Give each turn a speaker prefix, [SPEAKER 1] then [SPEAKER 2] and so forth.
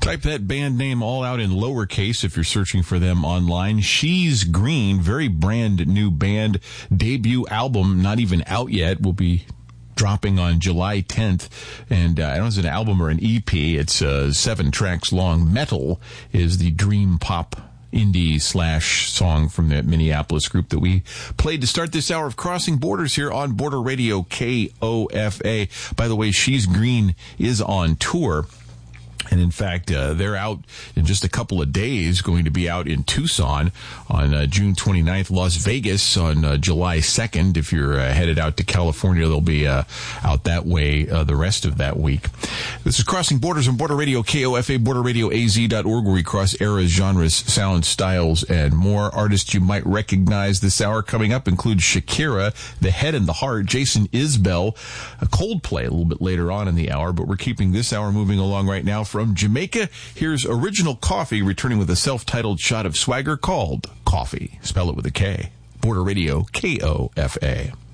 [SPEAKER 1] Type that band name all out in lowercase if you're searching for them online. She's Green, very brand new band. Debut album, not even out yet, will be dropping on July 10th. And I don't know if it's an album or an EP. It's 7 tracks long. Metal is the dream pop indie / song from that Minneapolis group that we played to start this hour of Crossing Borders here on Border Radio KOFA. By the way, She's Green is on tour. And in fact, they're out in just a couple of days, going to be out in Tucson on June 29th, Las Vegas on July 2nd. If you're headed out to California, they'll be out that way the rest of that week. This is Crossing Borders on Border Radio KOFA, borderradioaz.org, where we cross eras, genres, sounds, styles, and more. Artists you might recognize this hour coming up include Shakira, The Head and the Heart, Jason Isbell, Coldplay a little bit later on in the hour, but we're keeping this hour moving along right now. From Jamaica, here's Original Coffee returning with a self-titled shot of swagger called Coffee. Spell it with a K. Border Radio KOFA.